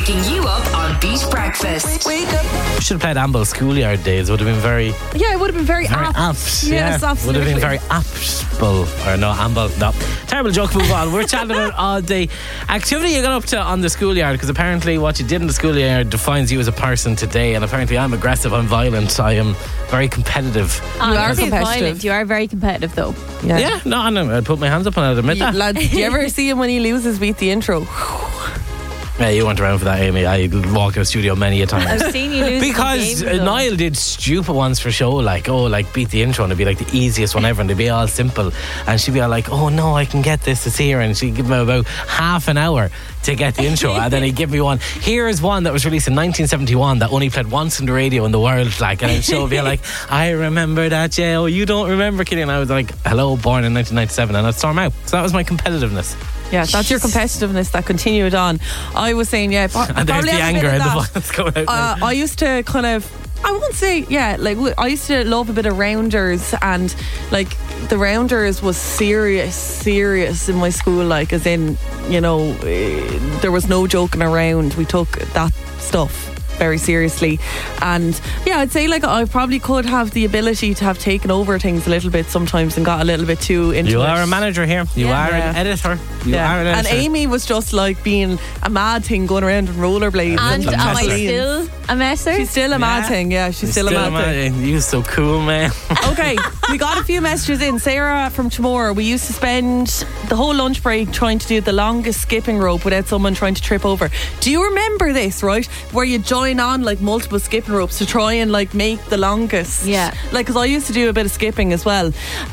waking you up on Beat Breakfast. Wake up. Should have played Amble Schoolyard Days. Would have been very Yeah, it would have been very apt. apt. Yes, yeah. absolutely. Would have been very aptable. Or no, Amble. No. Terrible joke, move on. We're chatting about all day. Activity you got up to on the schoolyard, because apparently what you did in the schoolyard defines you as a person today, and apparently I'm aggressive, I'm violent, I am very competitive. You are It's competitive. violent. You are very competitive, though. Yeah, no, I know. I'd put my hands up and I'd admit that. Lads, do you ever see him when he loses beat the intro? Yeah, you weren't around for that, Amy. I walked out of the studio many a time. I've seen you lose Because the game, though. Niall did stupid ones for show, like beat the intro, and it'd be like the easiest one ever, and they'd be all simple, and she'd be all like, oh no, I can get this, it's here, and she'd give me about half an hour to get the intro, and then he'd give me one. Here's one that was released in 1971 that only played once on the radio in the world, like, and the show would be like, I remember that, yeah, oh, you don't remember, Kitty, and I was like, hello, born in 1997, and I'd storm out. So that was my competitiveness. Yeah, that's your competitiveness that continued on. I was saying, yeah, And there's the anger and the violence going out. I used to kind of, I won't say, yeah, like I used to love a bit of rounders, and like the rounders was serious in my school, like as in, you know, there was no joking around. We took that stuff very seriously, and yeah, I'd say like I probably could have the ability to have taken over things a little bit sometimes and got a little bit too into You it. are a manager here. You are an editor. You are an And editor. Amy was just like being a mad thing, going around in rollerblades. And a am I messer. still a messer? She's still a mad thing, yeah. She's still a mad thing. You're so cool, man. Okay, we got a few messages in. Sarah from Chamora, we used to spend the whole lunch break trying to do the longest skipping rope without someone trying to trip over. Do you remember this, right? Where you join on like multiple skipping ropes to try and like make the longest. Yeah. Like, because I used to do a bit of skipping as well.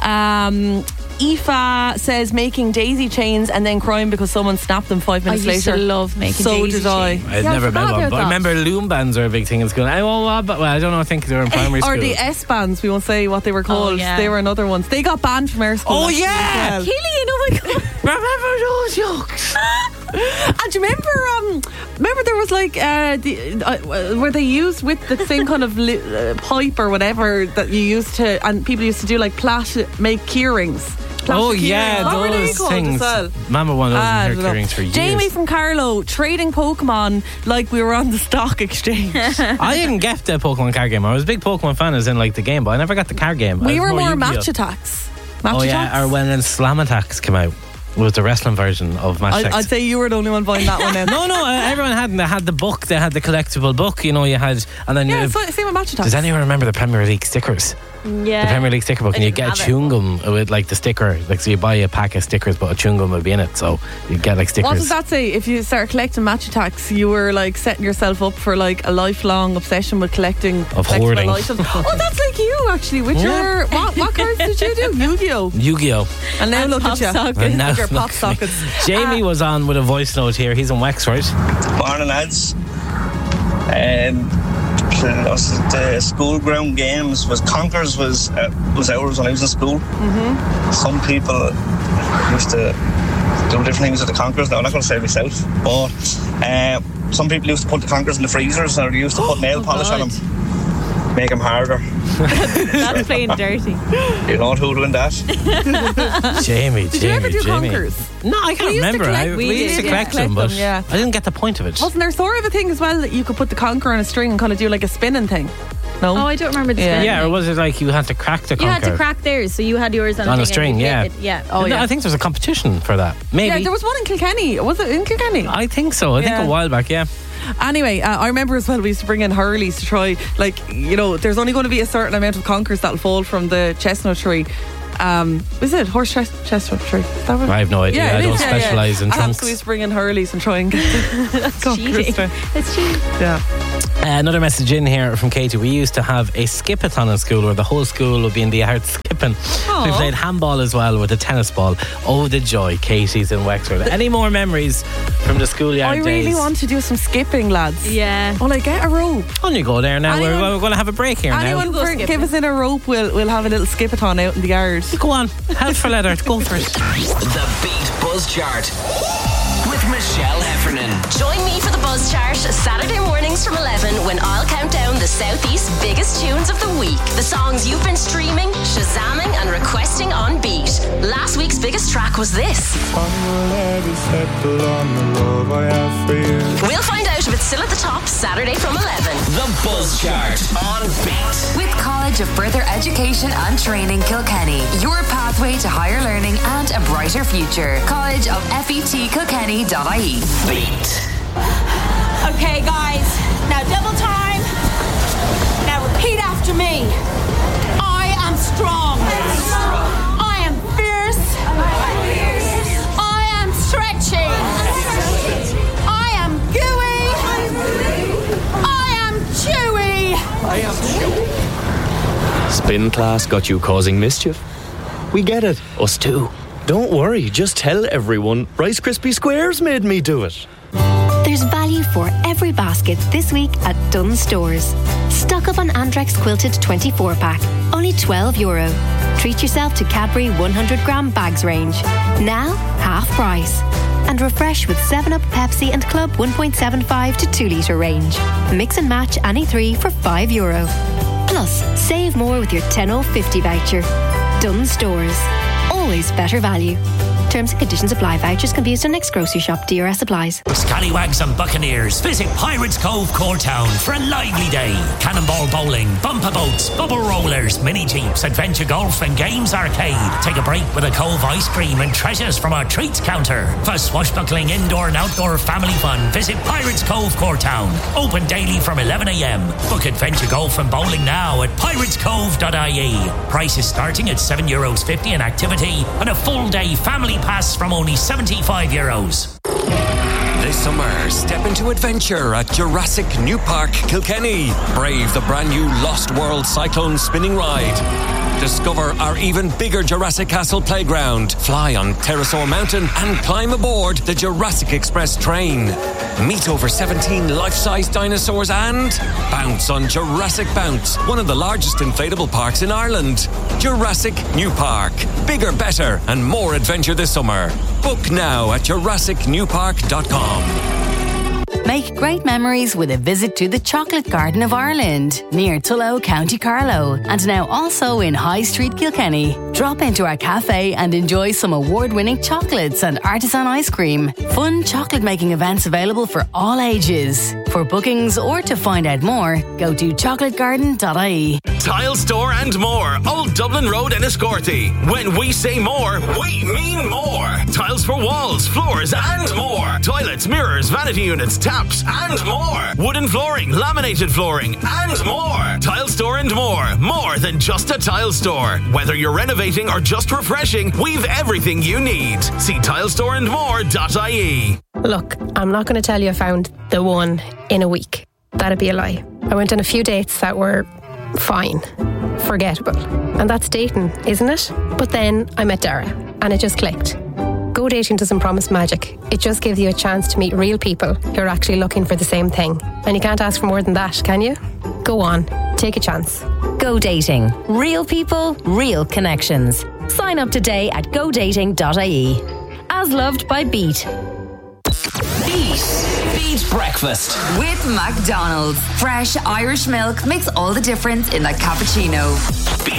Aoife says making daisy chains and then crying because someone snapped them 5 minutes I used later. to love making So daisy did I. chains. I'd Yeah, I never forgot been one, about but I that. remember loom bands are a big thing in school. I don't know, I think they were in primary school. Or the S-bands, we won't say what they were called. yeah. They were another ones. They got banned from our school. Oh, actually, yeah! as well. Killian, oh my god. Remember those jokes? And do you remember there was like where they used with the same kind of pipe or whatever that you used to, and people used to do like make key rings. Oh yeah, What were they those called things. as well? Remember one of those I in don't her know. earrings for years. Jamie from Carlow, trading Pokemon like we were on the stock exchange. I didn't get the Pokemon card game. I was a big Pokemon fan as in like the game, but I never got the card game. I We was were more Yu-Gi-Oh. Match Attacks. Match Oh yeah, Attacks? or when Slam Attacks came out. It was the wrestling version of Match Attacks. I'd say you were the only one buying that one then. No, everyone had. They had the book. They had the collectible book. You know, you had, and then Yeah, you. same with Match Attacks. Does anyone remember the Premier League stickers? Yeah. The Premier League sticker book, and you get a chewing gum with like the sticker. Like, so you buy a pack of stickers, but a chewing gum would be in it. So you get like stickers. What does that say? If you start collecting Match Attacks, you were like setting yourself up for like a lifelong obsession with collecting Of collectible hoarding. items. Oh, that's like you actually. With your what cards did you do? Yu-Gi-Oh. Yu-Gi-Oh. And now And look pop at you. sockets. And now With your look pop at me. sockets. Jamie was on with a voice note here. He's in Wexford. Morning, lads. The school ground games was Conkers was ours when I was in school. Mm-hmm. Some people used to do different things with the Conkers. Now I'm not going to say myself, but some people used to put the Conkers in the freezers, or they used to put nail polish on them, make them harder. That's playing dirty. You know who doing that? Jamie. Did you ever do Conkers? No, I can't We used to remember. collect- we used to did, collect yeah. them, but Collect them, yeah. I didn't get the point of it. Wasn't there sort of a thing as well that you could put the conker on a string and kind of do like a spinning thing? No? Oh, I don't remember the Yeah. spelling. Yeah, or was it like you had to crack the You had to conker crack theirs, so you had yours on, on a thing string? and you Yeah. hit it. Yeah. Oh, yeah. I think there's a competition for that. Maybe. Yeah, there was one in Kilkenny. Was it in Kilkenny? I think so. I think Yeah. a while back. Yeah. Anyway, I remember as well we used to bring in Hurleys to try, like, you know, there's only going to be a certain amount of conkers that'll fall from the chestnut tree. Is it horse chestnut tree? Is that what? I have no idea. Yeah, I it don't is, yeah, specialise in I trunks. have to bring in Hurleys and try and get conkers Cheating. down. It's cheating. Yeah. Another message in here from Katie. We used to have a skipathon in school where the whole school would be in the yard skipping. Aw. We played handball as well with a tennis ball. Oh, the joy. Katie's in Wexford. Any more memories from the schoolyard I really days? want to do some skipping, lads. Yeah. Well, I get a rope. On you go there now. Anyone- We're going to have a break here Anyone go skipping. give us in a rope, we'll have a little skipathon out in the yard. now. Go on. Health for leather. Go for it. The Beat Buzz Chart with Michelle Heffernan. Join me for the Buzz Chart Saturday mornings from 11 when I'll count down the Southeast's biggest tunes of the week. The songs you've been streaming, shazamming and requesting on Beat. Last week's biggest track was this. We'll find out if it's It's still at the top Saturday from 11. The Buzz Chart on Beat. With College of Further Education and Training Kilkenny, your pathway to higher learning and a brighter future. College of FETKilkenny.ie. Beat. Okay, guys, now double time. Now repeat after me. I am strong. I am fierce. I am stretching. I am gooey. I am chewy. Spin class got you causing mischief? We get it, us too. Don't worry, just tell everyone Rice Krispie Squares made me do it. There's value for every basket this week at Dunnes Stores. Stock up on Andrex Quilted 24-pack, only €12. Treat yourself to Cadbury 100-gram bags range, now half price. And refresh with 7-Up, Pepsi and Club 1.75 to 2 litre range. Mix and match any 3 for €5. Plus, save more with your 10/50 voucher. Dunnes Stores. Always better value. Terms and conditions apply. Vouchers can be used on next grocery shop. DRS supplies. Scallywags and Buccaneers. Visit Pirates Cove, Courtown for a lively day. Cannonball bowling, bumper boats, bubble rollers, mini jeeps, adventure golf and games arcade. Take a break with a Cove ice cream and treasures from our treats counter. For swashbuckling indoor and outdoor family fun, visit Pirates Cove, Courtown. Open daily from 11 a.m. Book adventure golf and bowling now at piratescove.ie. Prices starting at €7.50 an activity and a full day family pass from only €75. This summer, step into adventure at Jurassic New Park, Kilkenny. Brave the brand new Lost World Cyclone spinning ride. Discover our even bigger Jurassic Castle playground. Fly on Pterosaur Mountain and climb aboard the Jurassic Express train. Meet over 17 life-size dinosaurs and bounce on Jurassic Bounce, one of the largest inflatable parks in Ireland. Jurassic New Park. Bigger, better and more adventure this summer. Book now at JurassicNewPark.com. Make great memories with a visit to the Chocolate Garden of Ireland, near Tullow, County Carlow, and now also in High Street, Kilkenny. Drop into our cafe and enjoy some award-winning chocolates and artisan ice cream. Fun chocolate-making events available for all ages. For bookings or to find out more, go to chocolategarden.ie. Tile Store and More, Old Dublin Road in Escorty. When we say more, we mean more. Tiles for walls, floors and more. Toilets, mirrors, vanity units, taps and more. Wooden flooring, laminated flooring and more. Tile Store and More. More than just a tile store. Whether you're renovating or just refreshing, we've everything you need. See tilestoreandmore.ie. Look, I'm not going to tell you I found the one in a week. That'd be a lie. I went on a few dates that were fine, forgettable. And that's dating, isn't it? But then I met Dara and it just clicked. Go dating doesn't promise magic. It just gives you a chance to meet real people who are actually looking for the same thing. And you can't ask for more than that, can you? Go on, take a chance. Go dating. Real people, real connections. Sign up today at godating.ie. As loved by Beat. Beat Breakfast With McDonald's. Fresh Irish milk makes all the difference in a cappuccino.